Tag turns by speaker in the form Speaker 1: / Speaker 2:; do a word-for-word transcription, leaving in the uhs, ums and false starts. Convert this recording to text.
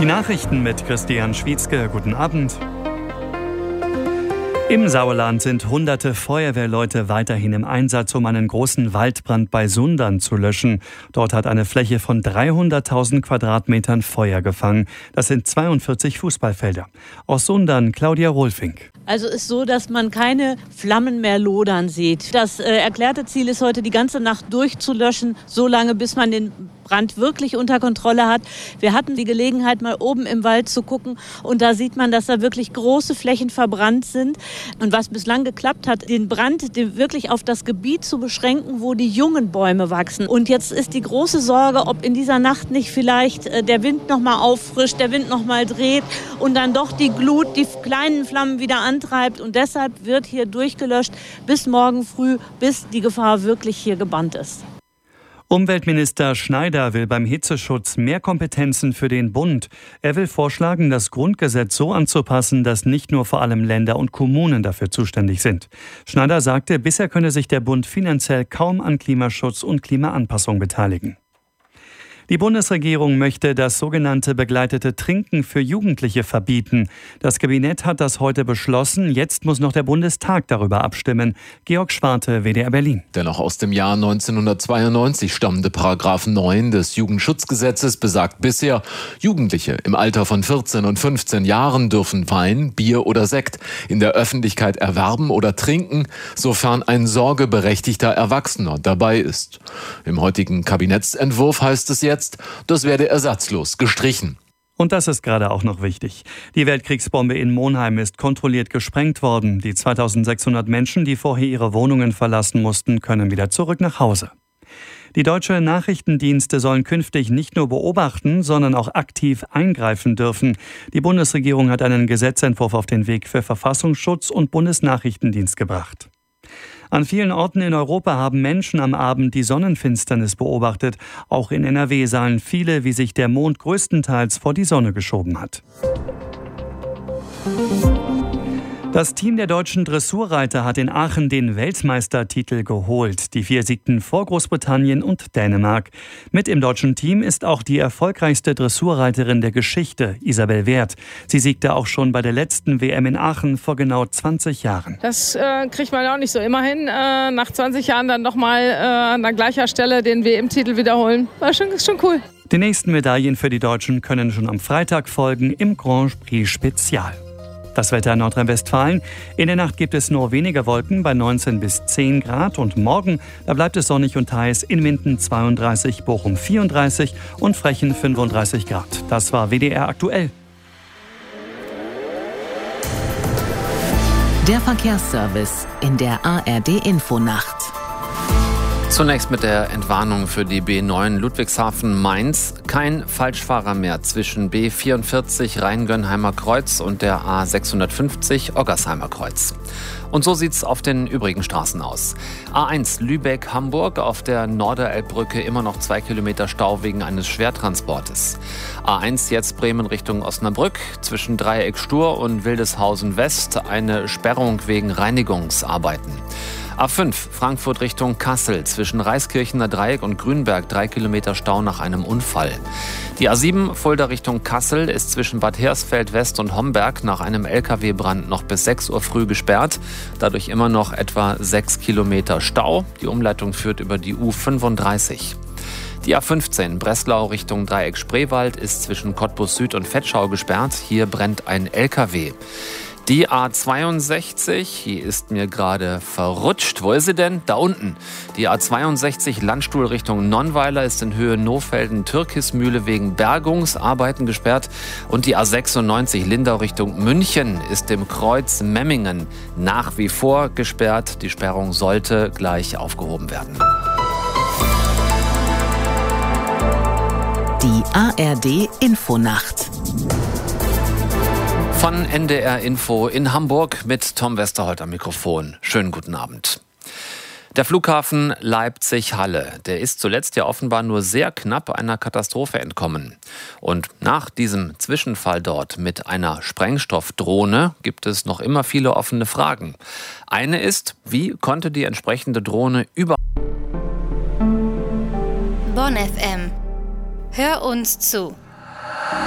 Speaker 1: Die Nachrichten mit Christian Schwietzke. Guten Abend. Im Sauerland sind hunderte Feuerwehrleute weiterhin im Einsatz, um einen großen Waldbrand bei Sundern zu löschen. Dort hat eine Fläche von dreihunderttausend Quadratmetern Feuer gefangen. Das sind zweiundvierzig Fußballfelder. Aus Sundern Claudia Rolfink.
Speaker 2: Also ist so, dass man keine Flammen mehr lodern sieht. Das äh, erklärte Ziel ist heute, die ganze Nacht durchzulöschen, so lange, bis man den Brand wirklich unter Kontrolle hat. Wir hatten die Gelegenheit, mal oben im Wald zu gucken, und da sieht man, dass da wirklich große Flächen verbrannt sind. Und was bislang geklappt hat, den Brand den wirklich auf das Gebiet zu beschränken, wo die jungen Bäume wachsen. Und jetzt ist die große Sorge, ob in dieser Nacht nicht vielleicht äh, der Wind noch mal auffrischt, der Wind noch mal dreht und dann doch die Glut, die kleinen Flammen wieder antreibt. Und deshalb wird hier durchgelöscht bis morgen früh, bis die Gefahr wirklich hier gebannt ist.
Speaker 1: Umweltminister Schneider will beim Hitzeschutz mehr Kompetenzen für den Bund. Er will vorschlagen, das Grundgesetz so anzupassen, dass nicht nur vor allem Länder und Kommunen dafür zuständig sind. Schneider sagte, bisher könne sich der Bund finanziell kaum an Klimaschutz und Klimaanpassung beteiligen. Die Bundesregierung möchte das sogenannte begleitete Trinken für Jugendliche verbieten. Das Kabinett hat das heute beschlossen. Jetzt muss noch der Bundestag darüber abstimmen. Georg Schwarte, W D R Berlin.
Speaker 3: Der noch aus dem Jahr neunzehnhundertzweiundneunzig stammende Paragraph neun des Jugendschutzgesetzes besagt bisher, Jugendliche im Alter von vierzehn und fünfzehn Jahren dürfen Wein, Bier oder Sekt in der Öffentlichkeit erwerben oder trinken, sofern ein sorgeberechtigter Erwachsener dabei ist. Im heutigen Kabinettsentwurf heißt es jetzt, das werde ersatzlos gestrichen.
Speaker 1: Und das ist gerade auch noch wichtig. Die Weltkriegsbombe in Monheim ist kontrolliert gesprengt worden. Die zweitausendsechshundert Menschen, die vorher ihre Wohnungen verlassen mussten, können wieder zurück nach Hause. Die deutsche Nachrichtendienste sollen künftig nicht nur beobachten, sondern auch aktiv eingreifen dürfen. Die Bundesregierung hat einen Gesetzentwurf auf den Weg für Verfassungsschutz und Bundesnachrichtendienst gebracht. An vielen Orten in Europa haben Menschen am Abend die Sonnenfinsternis beobachtet. Auch in N R W sahen viele, wie sich der Mond größtenteils vor die Sonne geschoben hat. Das Team der deutschen Dressurreiter hat in Aachen den Weltmeistertitel geholt. Die vier siegten vor Großbritannien und Dänemark. Mit im deutschen Team ist auch die erfolgreichste Dressurreiterin der Geschichte, Isabel Werth. Sie siegte auch schon bei der letzten W M in Aachen vor genau zwanzig Jahren.
Speaker 4: Das äh, kriegt man auch nicht so immerhin. Äh, nach zwanzig Jahren dann nochmal äh, an der gleichen Stelle den W M-Titel wiederholen. War schon, ist schon cool.
Speaker 1: Die nächsten Medaillen für die Deutschen können schon am Freitag folgen im Grand Prix Spezial. Das Wetter in Nordrhein-Westfalen. In der Nacht gibt es nur wenige Wolken bei neunzehn bis zehn Grad. Und morgen, da bleibt es sonnig und heiß. In Minden zweiunddreißig, Bochum vierunddreißig und Frechen fünfunddreißig Grad. Das war W D R aktuell.
Speaker 5: Der Verkehrsservice in der A R D-Infonacht.
Speaker 6: Zunächst mit der Entwarnung für die B neun Ludwigshafen-Mainz. Kein Falschfahrer mehr zwischen B vierundvierzig Rheingönheimer Kreuz und der A sechshundertfünfzig Oggersheimer Kreuz. Und so sieht's auf den übrigen Straßen aus. A eins Lübeck-Hamburg auf der Norderelbbrücke immer noch zwei Kilometer Stau wegen eines Schwertransportes. A eins jetzt Bremen Richtung Osnabrück zwischen Dreieck Stur und Wildeshausen West eine Sperrung wegen Reinigungsarbeiten. A fünf Frankfurt Richtung Kassel zwischen Reiskirchener Dreieck und Grünberg drei Kilometer Stau nach einem Unfall. Die A sieben Fulda Richtung Kassel ist zwischen Bad Hersfeld West und Homberg nach einem L K W-Brand noch bis sechs Uhr früh gesperrt. Dadurch immer noch etwa sechs Kilometer Stau. Die Umleitung führt über die U fünfunddreißig. Die A fünfzehn Breslau Richtung Dreieck Spreewald ist zwischen Cottbus Süd und Vetschau gesperrt. Hier brennt ein L K W. Die A zweiundsechzig, die ist mir gerade verrutscht. Wo ist sie denn? Da unten. Die A zweiundsechzig Landstuhl Richtung Nonnweiler ist in Höhe Nohfelden-Türkismühle wegen Bergungsarbeiten gesperrt. Und die A sechsundneunzig Lindau Richtung München ist im Kreuz Memmingen nach wie vor gesperrt. Die Sperrung sollte gleich aufgehoben werden.
Speaker 5: Die A R D-Infonacht.
Speaker 6: Von N D R Info in Hamburg mit Tom Westerholt am Mikrofon. Schönen guten Abend. Der Flughafen Leipzig-Halle, der ist zuletzt ja offenbar nur sehr knapp einer Katastrophe entkommen. Und nach diesem Zwischenfall dort mit einer Sprengstoffdrohne gibt es noch immer viele offene Fragen. Eine ist, wie konnte die entsprechende Drohne über...
Speaker 7: Bonn F M. Hör uns zu.